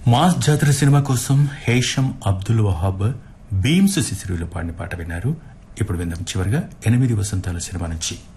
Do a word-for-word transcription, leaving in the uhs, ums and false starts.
Mass జాతర cinema కోసం Hesham Abdul Wahab beams శిశిరులు పాడిన పాట విన్నారు. ఇప్పుడు విందాం చివరిగా ఎనిమిది వసంతాల సినిమా నుంచి